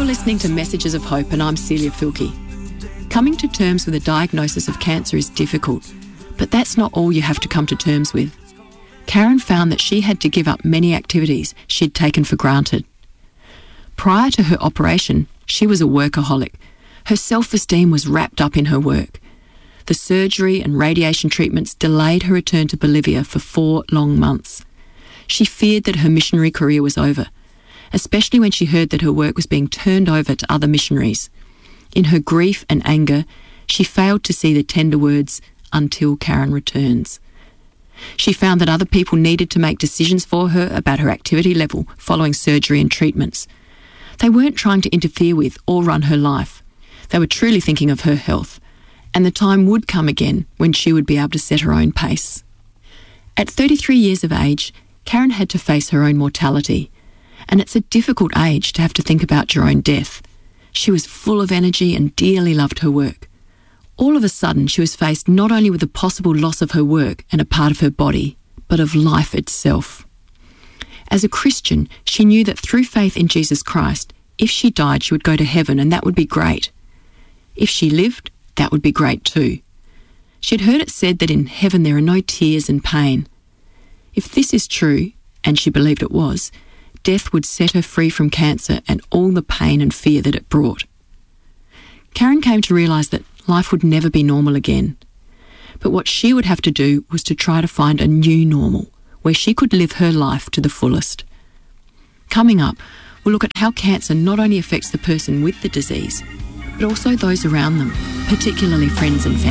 listening to Messages of Hope, and I'm Celia Filkey. Coming to terms with a diagnosis of cancer is difficult, but that's not all you have to come to terms with. Karen found that she had to give up many activities she'd taken for granted. Prior to her operation, she was a workaholic. Her self-esteem was wrapped up in her work. The surgery and radiation treatments delayed her return to Bolivia for 4 long months. She feared that her missionary career was over, especially when she heard that her work was being turned over to other missionaries. In her grief and anger, she failed to see the tender words, "until Karen returns." She found that other people needed to make decisions for her about her activity level following surgery and treatments. They weren't trying to interfere with or run her life. They were truly thinking of her health, and the time would come again when she would be able to set her own pace. At 33 years of age, Karen had to face her own mortality, and it's a difficult age to have to think about your own death. She was full of energy and dearly loved her work. All of a sudden, she was faced not only with the possible loss of her work and a part of her body, but of life itself. As a Christian, she knew that through faith in Jesus Christ, if she died, she would go to heaven, and that would be great. If she lived, that would be great too. She'd heard it said that in heaven there are no tears and pain. If this is true, and she believed it was, death would set her free from cancer and all the pain and fear that it brought. Karen came to realise that life would never be normal again. But what she would have to do was to try to find a new normal, where she could live her life to the fullest. Coming up, we'll look at how cancer not only affects the person with the disease, but also those around them, particularly friends and family.